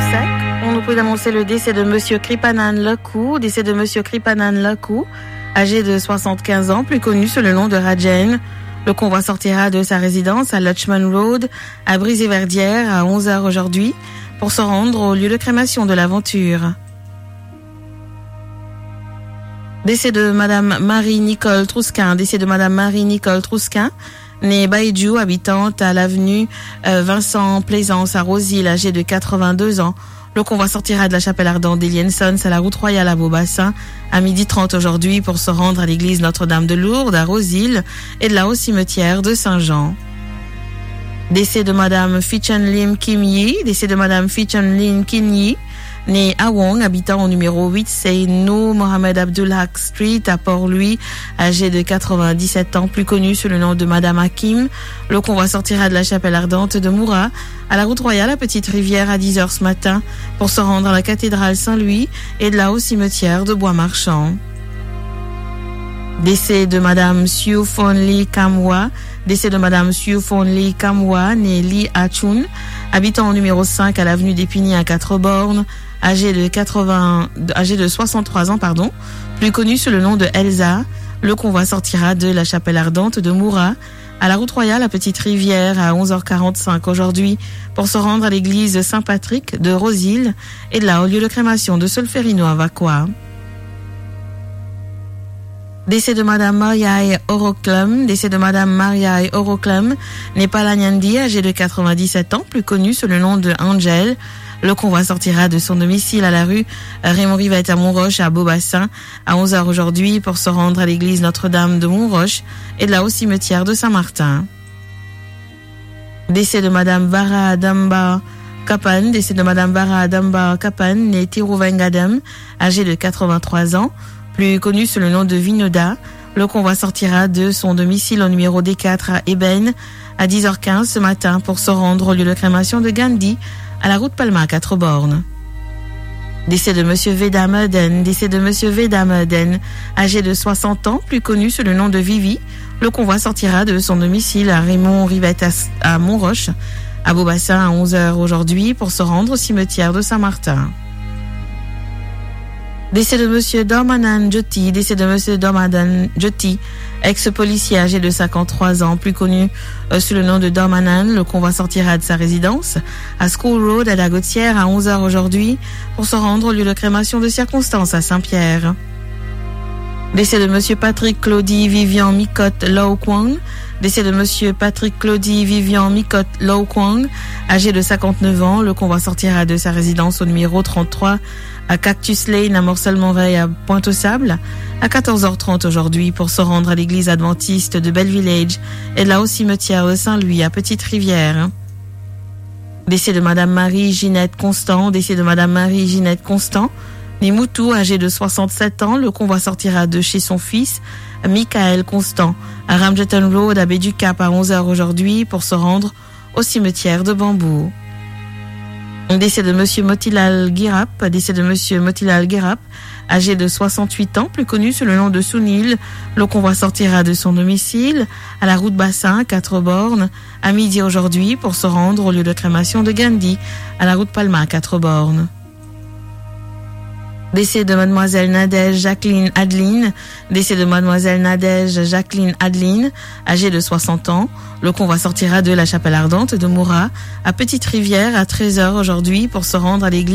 sec. On nous prie d'annoncer le décès de Monsieur Kripanan Lakou, âgé de 75 ans, plus connu sous le nom de Rajen. Le convoi sortira de sa résidence à Lutchman Road, à Brisé-Verdière, à 11h aujourd'hui, pour se rendre au lieu de crémation de l'aventure. Décès de Madame Marie-Nicole Trousquin, née Baïdjou, habitante à l'avenue Vincent Plaisance à Rosil, âgée de 82 ans. Le convoi sortira de la chapelle ardente d'Eliensons à la route royale à Beaubassin à 12h30 aujourd'hui pour se rendre à l'église Notre-Dame de Lourdes à Rosil et de là au cimetière de Saint-Jean. Décès de Madame Fichen Lim Kim Yi, née Awong, habitant au numéro 8 Seynou Mohamed Abdulhaq Street à Port-Louis, âgée de 97 ans, plus connue sous le nom de Madame Hakim. Le convoi sortira de la chapelle ardente de Moura à la route royale à Petite-Rivière à 10h ce matin pour se rendre à la cathédrale Saint-Louis et de là au cimetière de Bois-Marchand. Décès de Madame Siu Fon Lee Kamwa, née Lee Achun, habitant au numéro 5 à l'avenue d'Épinay à 4 bornes, âgée de 63 ans, plus connue sous le nom de Elsa. Le convoi sortira de la chapelle ardente de Moura à la route royale à Petite-Rivière à 11h45 aujourd'hui pour se rendre à l'église Saint-Patrick de Rosil et de là au lieu de crémation de Solferino à Vacqua. Décès de Madame Mariae Oroclum, née Palanyandi, âgée de 97 ans, plus connue sous le nom de Angel. Le convoi sortira de son domicile à la rue Raymond Rivette à Montroche à Beaubassin à 11h aujourd'hui pour se rendre à l'église Notre-Dame de Montroche et de là au cimetière de Saint-Martin. Décès de Madame Vara Adamba Kapan, née Tiruvengadam, âgée de 83 ans, plus connue sous le nom de Vinoda. Le convoi sortira de son domicile au numéro D4 à Eben à 10h15 ce matin pour se rendre au lieu de crémation de Gandhi à la route Palma à 4 bornes. Décès de Monsieur Veda Muden, âgé de 60 ans, plus connu sous le nom de Vivi. Le convoi sortira de son domicile à Raymond Rivette à Montroche, à Beaubassin à 11h aujourd'hui pour se rendre au cimetière de Saint-Martin. Décès de Monsieur Dormanan Jyoti, ex-policier âgé de 53 ans, plus connu sous le nom de Dormanan. Le convoi sortira de sa résidence à School Road à la Gautière à 11h aujourd'hui pour se rendre au lieu de crémation de circonstance à Saint-Pierre. Décès de Monsieur Patrick Claudie Vivian Mikot Lau Kwang, âgé de 59 ans. Le convoi sortira de sa résidence au numéro 33 à Cactus Lane à Morcel-Montreuil à Pointe-aux-Sables à 14h30 aujourd'hui pour se rendre à l'église adventiste de Belle Village et là au cimetière de Saint-Louis à Petite-Rivière. Décès de Madame Marie-Ginette Constant, née Moutou, âgée de 67 ans. Le convoi sortira de chez son fils, Michael Constant, à Ramjeton Road à Baie du Cap à 11h aujourd'hui pour se rendre au cimetière de Bambou. Décès de Monsieur Motilal Girap, âgé de 68 ans, plus connu sous le nom de Sunil. Le convoi sortira de son domicile à la route Bassin, 4 bornes, à midi aujourd'hui pour se rendre au lieu de crémation de Gandhi, à la route Palma, 4 bornes. Décès de Mademoiselle Nadège Jacqueline Adeline, âgée de 60 ans. Le convoi sortira de la chapelle ardente de Moura à Petite-Rivière à 13h aujourd'hui pour se rendre à l'église